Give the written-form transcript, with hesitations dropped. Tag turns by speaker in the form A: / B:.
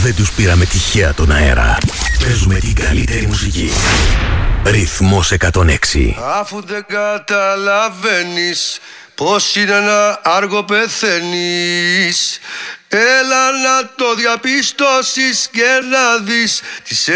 A: Δεν τους πήραμε τυχαία τον αέρα. Παίζουμε την καλύτερη μουσική. Ρυθμός 106.
B: Αφού δεν καταλαβαίνεις πως είναι ένα άργο πεθαίνεις, έλα να το διαπιστώσεις και να δεις τις